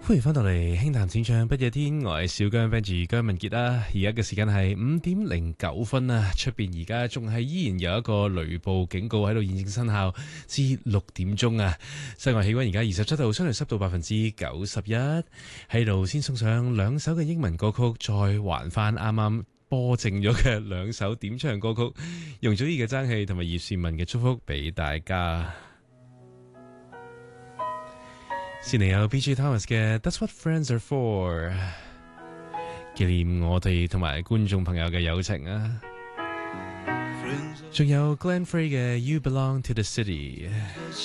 歡迎翻到嚟輕談淺唱不夜天，我係小姜 Benji 姜文傑啦。而家嘅時間係5:09啊，出邊而家仲係依然有一個雷暴警告喺度現正生效至6點鐘啊。室外氣溫而家27度，相對濕度91%。喺度先送上兩首嘅英文歌曲，再還翻啱啱播剩咗嘅兩首點唱歌曲，容祖兒嘅爭氣同埋葉倩文嘅祝福俾大家。先嚟有 B.J. Thomas 嘅 That's What Friends Are For， 紀念我哋同埋觀眾朋友嘅友情啊！仲有 Glenn Frey 嘅 You Belong to the City。